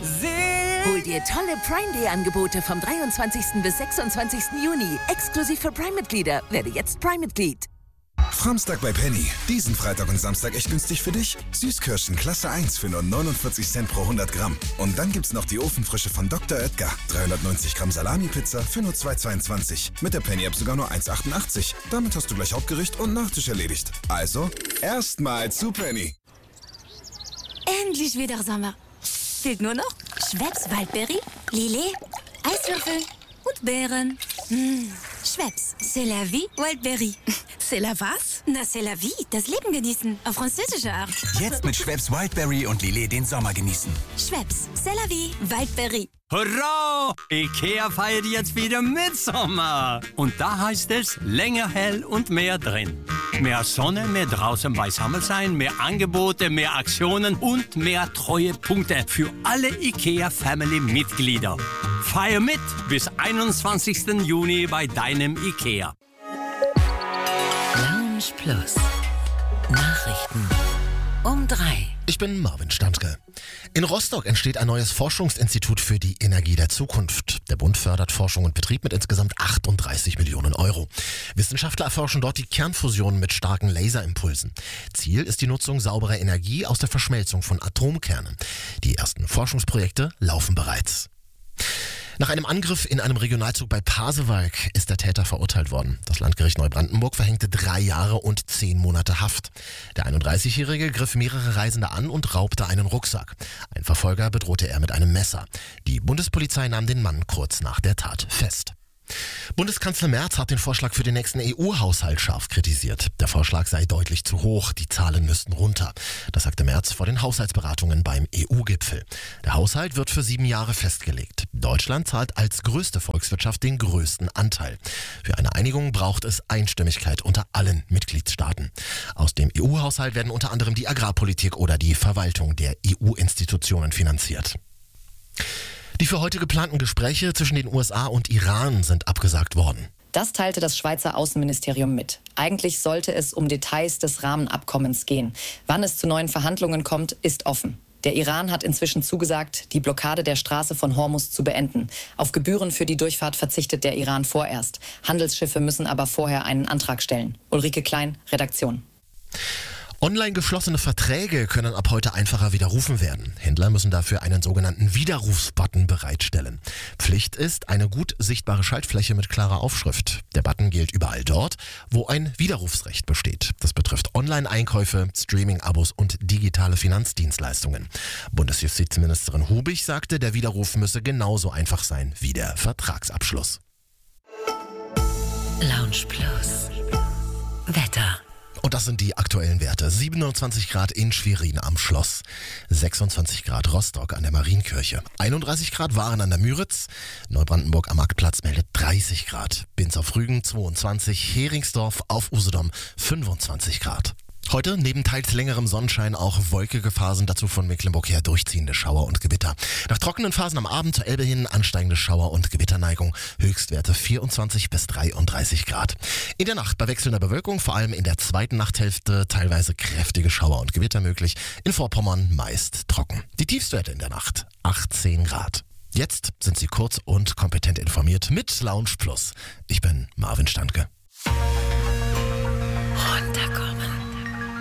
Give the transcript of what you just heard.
Hol dir tolle Prime Day Angebote vom 23. bis 26. Juni. Exklusiv für Prime-Mitglieder. Werde jetzt Prime-Mitglied. Samstag bei Penny. Diesen Freitag und Samstag echt günstig für dich. Süßkirschen Klasse 1 für nur 49 Cent pro 100 Gramm. Und dann gibt's noch die Ofenfrische von Dr. Oetker. 390 Gramm Salami-Pizza für nur 2,22. Mit der Penny-App sogar nur 1,88. Damit hast du gleich Hauptgericht und Nachtisch erledigt. Also, erstmal zu Penny. Endlich wieder Sommer. Fehlt nur noch Schweppes Waldberry, Lillet, Eiswürfel und Beeren. Schweppes, c'est la vie, Waldberry. C'est la was? Na, c'est la vie, das Leben genießen, auf französische Art. Jetzt mit Schweppes Wildberry und Lillet den Sommer genießen. Schweppes, c'est la vie, Waldberry. Hurra! Ikea feiert jetzt wieder Mitsommer. Und da heißt es länger hell und mehr drin. Mehr Sonne, mehr draußen beisammen sein, mehr Angebote, mehr Aktionen und mehr Treuepunkte für alle Ikea-Family-Mitglieder. Feier mit bis 21. Juni bei deinem Ikea. Lounge Plus. Nachrichten um 3. Ich bin Marvin Standke. In Rostock entsteht ein neues Forschungsinstitut für die Energie der Zukunft. Der Bund fördert Forschung und Betrieb mit insgesamt 38 Millionen Euro. Wissenschaftler erforschen dort die Kernfusion mit starken Laserimpulsen. Ziel ist die Nutzung sauberer Energie aus der Verschmelzung von Atomkernen. Die ersten Forschungsprojekte laufen bereits. Nach einem Angriff in einem Regionalzug bei Pasewalk ist der Täter verurteilt worden. Das Landgericht Neubrandenburg verhängte 3 Jahre und 10 Monate Haft. Der 31-Jährige griff mehrere Reisende an und raubte einen Rucksack. Ein Verfolger bedrohte er mit einem Messer. Die Bundespolizei nahm den Mann kurz nach der Tat fest. Bundeskanzler Merz hat den Vorschlag für den nächsten EU-Haushalt scharf kritisiert. Der Vorschlag sei deutlich zu hoch, die Zahlen müssten runter. Das sagte Merz vor den Haushaltsberatungen beim EU-Gipfel. Der Haushalt wird für 7 Jahre festgelegt. Deutschland zahlt als größte Volkswirtschaft den größten Anteil. Für eine Einigung braucht es Einstimmigkeit unter allen Mitgliedstaaten. Aus dem EU-Haushalt werden unter anderem die Agrarpolitik oder die Verwaltung der EU-Institutionen finanziert. Die für heute geplanten Gespräche zwischen den USA und Iran sind abgesagt worden. Das teilte das Schweizer Außenministerium mit. Eigentlich sollte es um Details des Rahmenabkommens gehen. Wann es zu neuen Verhandlungen kommt, ist offen. Der Iran hat inzwischen zugesagt, die Blockade der Straße von Hormuz zu beenden. Auf Gebühren für die Durchfahrt verzichtet der Iran vorerst. Handelsschiffe müssen aber vorher einen Antrag stellen. Ulrike Klein, Redaktion. Online geschlossene Verträge können ab heute einfacher widerrufen werden. Händler müssen dafür einen sogenannten Widerrufsbutton bereitstellen. Pflicht ist eine gut sichtbare Schaltfläche mit klarer Aufschrift. Der Button gilt überall dort, wo ein Widerrufsrecht besteht. Das betrifft Online-Einkäufe, Streaming-Abos und digitale Finanzdienstleistungen. Bundesjustizministerin Hubig sagte, der Widerruf müsse genauso einfach sein wie der Vertragsabschluss. Lounge Plus. Wetter. Und das sind die aktuellen Werte. 27 Grad in Schwerin am Schloss, 26 Grad Rostock an der Marienkirche, 31 Grad Waren an der Müritz, Neubrandenburg am Marktplatz meldet 30 Grad, Binz auf Rügen 22, Heringsdorf auf Usedom 25 Grad. Heute neben teils längerem Sonnenschein auch wolkige Phasen, dazu von Mecklenburg her durchziehende Schauer und Gewitter. Nach trockenen Phasen am Abend zur Elbe hin ansteigende Schauer- und Gewitterneigung, Höchstwerte 24 bis 33 Grad. In der Nacht bei wechselnder Bewölkung, vor allem in der zweiten Nachthälfte teilweise kräftige Schauer und Gewitter möglich, in Vorpommern meist trocken. Die Tiefstwerte in der Nacht 18 Grad. Jetzt sind Sie kurz und kompetent informiert mit Lounge Plus. Ich bin Marvin Standke. Runterkommen.